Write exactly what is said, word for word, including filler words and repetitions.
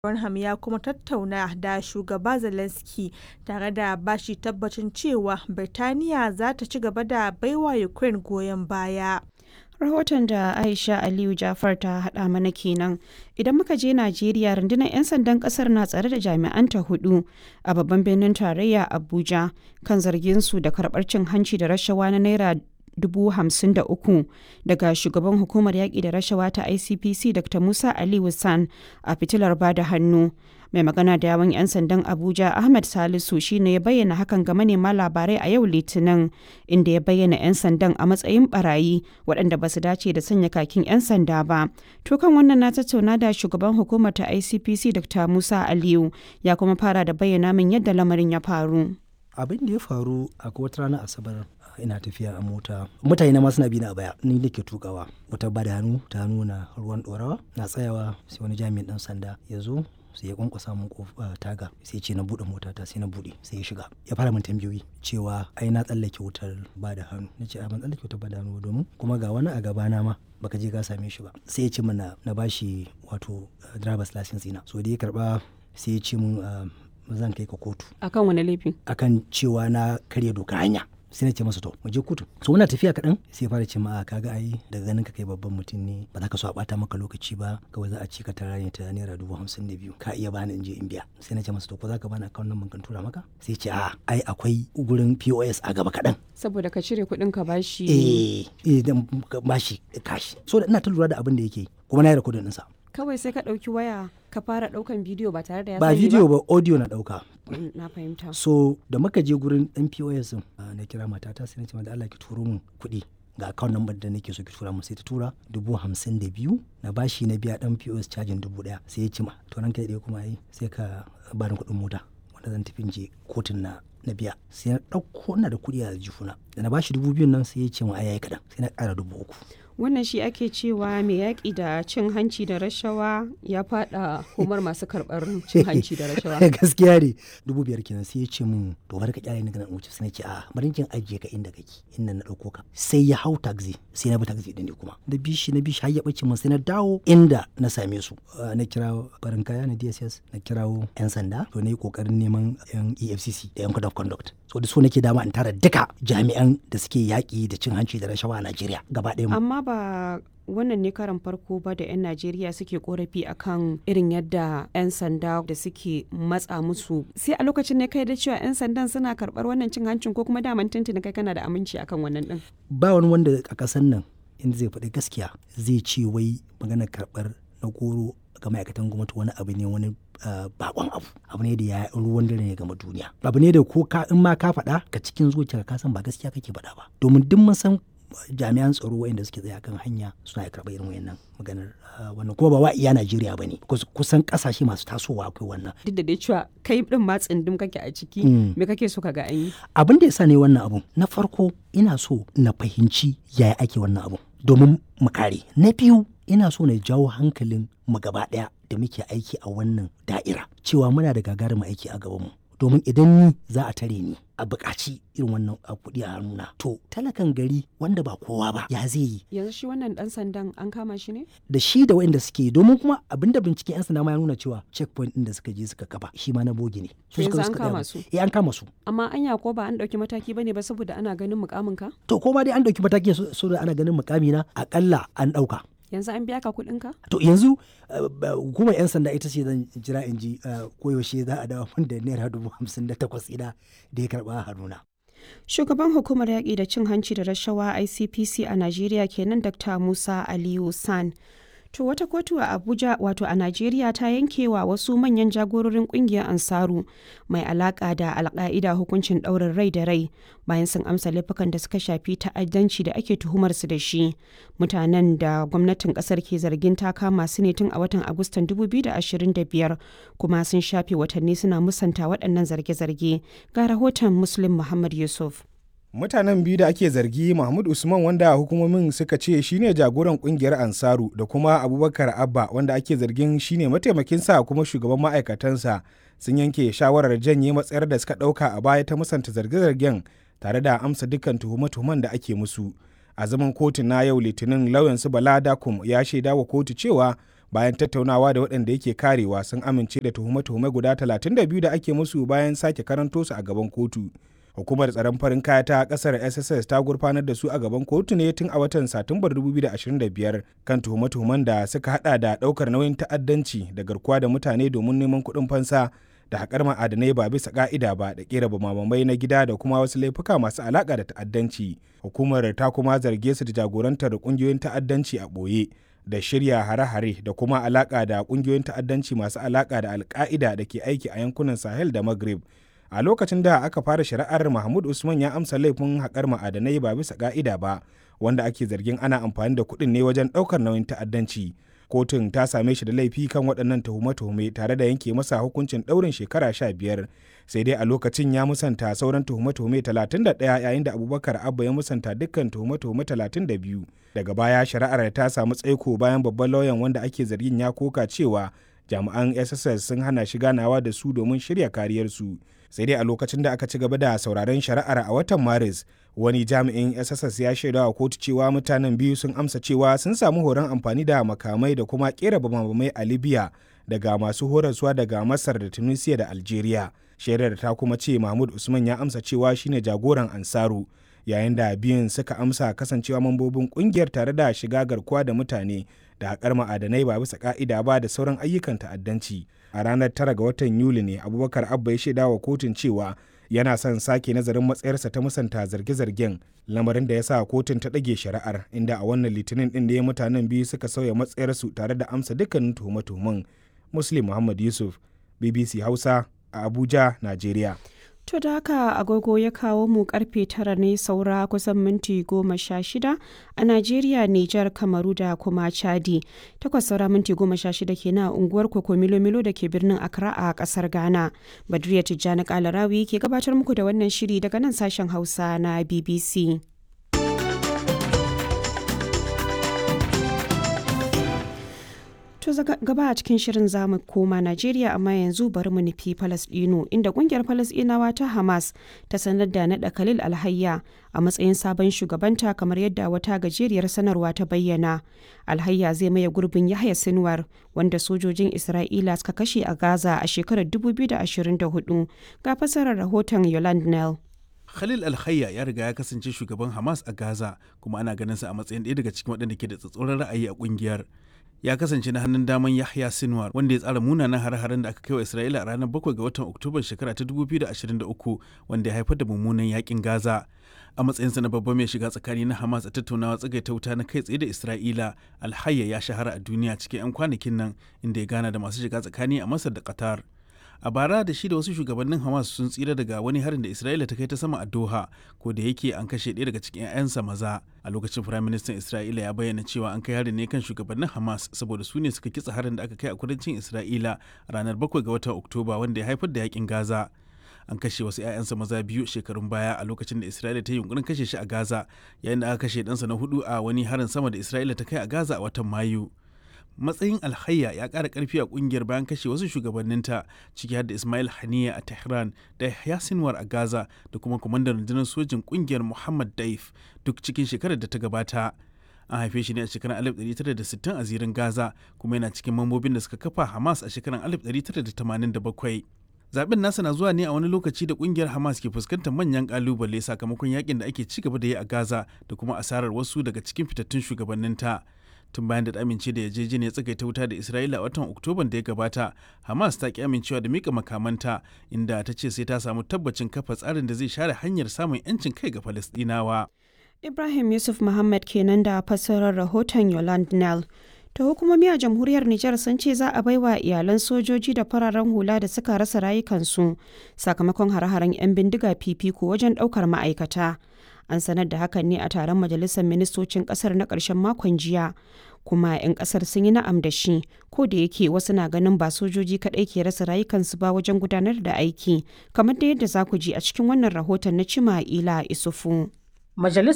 Burnham ya kuma tattauna da Shugaba Zelensky tare da ba shi tabbacin cewa Birtaniya za ta ci gaba da baiwa Ukraine goyon baya. Rahoton da Aisha Aliyu Jafar ta haɗa mana kenan. Idan muka je Najeriya, rundunar 'yan sandan ƙasar na tsare da jami'anta hudu a babban birnin tarayya Abuja kan zargin su da karɓar cin hanci da rashawa na naira dubu hamsin da uku daga shugaban hukumar yaƙi da rashawa ta I C P C Dr Musa Ali Wissan a fitilar bada hannu. Mai magana da yawun 'yan sandan Abuja Ahmed Salisu shine ya bayyana hakan ga manema labarai a yau Litinin, inda ya bayyana 'yan sandan a matsayin barayi waɗanda ba su dace da sanya kakin 'yan sanda ba. To kan wannan na tattauna da shugaban hukumar ta I C P C Dr Musa Aliyu, ya kuma fara da bayyana min yadda lamarin ya faru. Abin da ya faru a wata ranar Asabar, ina tafiya a mota, mutane na ma suna bi na a baya, ni nake tukawa, wata bada hannu ta nuna ruwan dorawa, na tsayawa sai wani jami'in dan sanda ya zo sai ya kwankwasa mun kofa taga, sai ce na bude motata, sai na bude, sai ya shiga ya fara min tambayoyi cewa ai na tsallake wutar bada hannu. Nace a ban tsallake wutar bada hannu domin kuma ga wani a gaba na ma baka je ka same shi ba. Sai ya ce mana na bashi wato driver's license ina, so da ya karba sai ya ce mun zan kai ka kotu. Akan wani laifi? Akan cewa na karya doka hanya. Sai na ce masa to mu je kotu. So muna tafiya kaɗan sai fara ce ma kaga ai daga ganin ka kai babban mutum ne, ba za ka so a bata maka lokaci ba, kawai za a ci ka tara ne ta naira dubu hamsin da biyu, ka iya bani in je in biya. Sai na ce masa to ko za ka bani akawun nan kan tura maka? Sai ce a ai akwai gurin P O S a gaba kaɗan. Saboda ka cire kuɗin ka bashi. Eh eh dan bashi kashi. So da ina ta lura da abin da yake kuma na yi rikodin ɗinsa. Kawai sai ka ɗauki waya ka fara ɗaukan bidiyo ba tare da ya sani ba? Ba bidiyo ba, audio na ɗauka. Na fahimta. So da muka je gurin ɗan P O S na kira matata sai na ce da Allah ki turo min kuɗi ga account number da nake so ki tura mu, sai ta tura dubu hamsin da biyu na bashi na biya ɗan P O S cajin dubu ɗaya. Sai ya ce ma to ranka ɗaya kuma yi sai ka bani kuɗin mota wanda zan tafi je kotun na na biya. Sai na ɗauko ina da kuɗi a jifuna da na bashi dubu biyun nan sai ya ce ma ai yayi kaɗan, sai na ƙara dubu uku. Wannan shi ake cewa mai yaƙi da cin hanci da rashawa ya faɗa humar masu karɓar cin hanci da rashawa. Gaskiya ne, dubu biyar kenan. Sai ya ce min to bari ka kyale ni ganin wuce, sai na ce a bari kin ajiye ka inda kake inda na ɗauko ka. Sai ya hau taxi, sai na bi taxi ɗin ne kuma da bishi na bishi har ya ɓace min, sai na dawo inda na same su. Na kira barin kaya na D S S, na kirawo 'yan sanda, to na yi ƙoƙarin neman 'yan E F C C da 'yan code of conduct. So da so nake dama in tara duka jami'an da suke yaƙi da cin hanci da rashawa a Najeriya gaba ɗaya. Amma ba wannan ne karan farko ba da 'yan Najeriya suke korafi akan irin yadda 'yan sanda da suke matsa musu. Sai a lokacin ne kai da cewa 'yan sandan suna karɓar wannan cin hancin, ko kuma daman tuntuni kai kana da aminci akan wannan din? Ba wani wanda a ƙasar nan inda zai faɗi gaskiya zai ce wai maganar karɓar na goro ga ma'aikatan gwamnati wani abu ne wani bakon abu abu ne da ya ruwan dare ne game duniya, abu ne da ko ka in ma ka faɗa ka cikin zuciya ka san ba gaskiya kake faɗa ba, domin duk mun san jami'an tsaro wayanda suke tsaye kan hanya suna karɓar irin wayannan maganar wannan, kuma ba wa iya Najeriya bane, kusan kasashe masu tasowa akwai wannan. Duk da dai cewa kai din ma tsindin kake a ciki, me kake so ka ga an yi? Abin da yasa ne wannan abun, na farko ina so na fahimci yaya ake wannan abun domin mu kare. Na biyu ina so na jawo hankalin mu gaba ɗaya da muke aiki a wannan da'ira cewa muna da gagarumin aiki a gabanmu, domin idan ni za a tare ni a buƙaci irin wannan kuɗi a hannuna, to talakan gari wanda ba kowa ba ya zai yi? Yanzu shi wannan ɗan sandan an kama shi ne? Da shi da waɗanda suke, domin kuma abinda binciken 'yan sanda ma ya nuna cewa checkpoint ɗin da suka je suka kafa shi ma na bogi ne. Yanzu an kama su? Eh an kama su. Amma anya ko ba an ɗauki mataki bane ba saboda ana ganin mukamin ka? To ko ma dai an ɗauki mataki saboda ana ganin mukami na, akalla an ɗauka. Yanzu an biya ka kuɗin ka? To yanzu hukumar 'yan sanda ita ce zan jira in ji koyaushe za a dawo min da naira dubu hamsin da takwas ina da ya karɓa a hannuna. Shugaban hukumar yaƙi da cin hanci da rashawa I C P C a Najeriya kenan Dr Musa Aliyu San. To wata kotu a Abuja wato a Najeriya ta yankewa wasu manyan jagororin kungiyar Ansaru mai alaka da Al-Qaida hukuncin ɗaurin rai da rai bayan sun amsa laifukan da suka shafi ta'addanci da ake tuhumar su da shi. Mutanen da gwamnatin kasar ke zargin ta kama su ne tun a watan Agustan dubu biyu da ashirin da biyar, kuma sun shafe watanni suna musanta waɗannan zarge-zarge. Ga rahoton Muslim Muhammad Yusuf. Mutanen biyu da ake zargi, Mahmud Usman wanda hukumomin suka ce shine jagoran kungiyar Ansaru, da kuma Abubakar Abba wanda ake zargin shine mataimakinsa kuma shugaban ma'aikatansa, sun yanke shawarar janye matsayar da suka ɗauka a baya ta musanta zarge-zargen tare da amsa dukkan tuhume-tuhumen da ake musu. A zaman kotu na yau Litinin, lauyansu Bala Dakum ya shaida wa kotu cewa Bayan tattaunawa da waɗanda yake karewa sun amince da tuhume-tuhume guda talatin da biyu da ake musu bayan sake karanto su a gaban kotu. Hukumar tsaron farin kaya ta kasar S S S ta gurfanar da su a gaban kotu ne tun a watan Satumbar dubu biyu da ashirin da biyar kan tuhume-tuhumen da suka hada da daukar nauyin ta'addanci da garkuwa da mutane domin neman kuɗin fansa da haƙar ma'adanai ba bisa ƙa'ida ba da ƙera bamabamai na gida da kuma wasu laifuka masu alaƙa da ta'addanci. Hukumar ta kuma zarge su da jagorantar ƙungiyoyin ta'addanci a ɓoye da shirya hare-hare da kuma alaƙa da ƙungiyoyin ta'addanci masu alaƙa da Al-Qaida da ke aiki a yankunan Sahel da Maghreb. A lokacin da aka fara shari'ar, Mahmud Usman ya amsa laifin haƙar ma'adanai ba bisa ƙa'ida ba, wanda ake zargin ana amfani da kuɗin ne wajen ɗaukar nauyin ta'addanci. Kotun ta same shi da laifi kan waɗannan tuhume-tuhume tare da yanke masa hukuncin ɗaurin shekara sha biyar. Sai dai a lokacin ya musanta sauran tuhume-tuhume talatin da ɗaya yayin da Abubakar Abba ya musanta dukkan tuhume-tuhume talatin da biyu. Daga baya shari'ar ta samu tsaiko bayan babban lauyan wanda ake zargin ya koka cewa jami'an S S S sun hana shi ganawa da su domin shirya kariyarsu. Sai dai a lokacin da aka ci gaba da sauraron shari'ar a watan Maris, wani jami'in S S S ya shaida wa kotu cewa mutanen biyu sun amsa cewa sun samu horon amfani da makamai da kuma kera bamabamai a Libya daga masu horaswa daga Masar da Tunisia da Algeria. Shaidar ta kuma ce Mahmud Usman ya amsa cewa shine jagoran Ansaru, yayin da biyun suka amsa kasancewa mambobin kungiyar tare da shiga garkuwa da mutane da haƙar ma'adanai ba bisa ƙa'ida ba da sauran ayyukan ta'addanci. A ranar tara ga watan Yuli ne Abubakar Abba ya shaida wa kotun cewa yana son sake nazarin matsayarsa ta musanta zarge-zargen, lamarin da ya sa kotun ta ɗage shari'ar, inda a wannan litinin ɗin da ya mutanen biyu suka sauya matsayarsu tare da amsa dukkanin tuhume-tuhumen. Muslim Muhammad Yusuf, B B C Hausa a Abuja, Najeriya. To da haka agogo ya kawo mu karfe tara ne saura kusan minti goma sha shida a Najeriya, Nijar, Kamaru da kuma Chadi. Takwas saura minti goma sha shida kenan a unguwar Koko Milo Milo da ke birnin Accra a kasar Ghana. Badriya Tijjani Kalarawi ke gabatar muku da wannan shiri daga nan sashen Hausa na B B C. To gaba a cikin shirin zamu koma Najeriya, amma yanzu bari mu nufi Falasɗinu, inda kungiyar Falasɗinawa ta Hamas ta sanar da naɗa Khalil Alhayya a matsayin sabon shugabanta, kamar yadda wata gajeriyar sanarwa ta bayyana. Alhayya zai maye gurbin Yahya Sinwar, wanda sojojin Isra'ila suka kashe a Gaza a shekarar dubu biyu da ashirin da hudu. Ga fasarar rahoton Yolande Nell. Khalil Alhayya ya riga ya kasance shugaban Hamas a Gaza, kuma ana ganin sa a matsayin ɗaya daga cikin waɗanda ke da tsatsauran ra'ayi a kungiyar. Ya kasance na hannun daman Yahya Sinwar, wanda ya tsara munanan hare-haren da aka kai wa Isra'ila a ranar bakwai ga watan Oktoba shekara ta dubu biyu da ashirin da uku, wanda ya haifar da mummunan yakin Gaza. A matsayinsa na babban mai shiga tsakani na Hamas a tattaunawa tsagaita wuta na kai tsaye da Isra'ila, Alhayya ya shahara a duniya cikin 'yan kwanakin nan, inda ya gana da masu shiga tsakani a Masar da Qatar. A bara da shi da wasu shugabannin Hamas sun tsira daga wani harin da Isra'ila ta kai ta sama a Doha, ko da yake an kashe ɗaya daga cikin 'ya'yansa maza. A lokacin Firaministan Isra'ila ya bayyana cewa an kai harin ne kan shugabannin Hamas saboda su ne suka kitsa harin da aka kai a kudancin Isra'ila a ranar bakwai ga watan Oktoba, wanda ya haifar da yakin Gaza. An kashe wasu 'ya'yansa maza biyu shekarun baya a lokacin da Isra'ila ta yi yunkurin kashe shi a Gaza, yayin da aka kashe ɗansa na hudu a wani harin sama da Isra'ila ta kai a Gaza a watan Mayu. Matsayin Alhayya ya ƙara ƙarfi a ƙungiyar bayan kashe wasu shugabanninta, ciki har da Ismail Haniya a Tehran da Yahya Sinwar a Gaza da kuma kwamandan rundunar sojin ƙungiyar Muhammad Daif, duk cikin shekarar da ta gabata. An haife shi ne a shekarar alif ɗari tara da sittin a zirin Gaza, kuma yana cikin mambobin da suka kafa Hamas a shekarar alif ɗari tara da tamanin da bakwai. Zaben nasa na zuwa ne a wani lokaci da kungiyar Hamas ke fuskantar manyan kalubale sakamakon yakin da ake ci gaba da yi a Gaza da kuma asarar wasu daga cikin fitattun shugabanninta. Tun bayan da ta amince da yarjejeniyar tsagaita wuta da Isra'ila a watan Oktoban da ya gabata, Hamas ta ki amincewa da mika makamanta, inda ta ce sai ta samu tabbacin kafa tsarin da zai share hanyar samun 'yancin kai ga Falasɗinawa. Ibrahim Yusuf Muhammad kenan da fassarar rahoton Yolande Nell. Ta hukumomi a jamhuriyar Nijar sun ce za a baiwa iyalan sojoji da fararen hula da suka rasa rayukansu sakamakon hare-haren 'yan bindiga fifiko wajen ɗaukar ma'aikata. An sanar da hakan ne a taron majalisar ministocin ƙasar na ƙarshen makon jiya, kuma 'yan ƙasar sun yi na'am da shi, ko da yake wasu na ganin ba sojoji kaɗai ke rasa rayukansu ba wajen gudanar da aiki, kamar da yadda za ku ji a cikin wannan rahoton na Cima Ila Isufu. Majalisar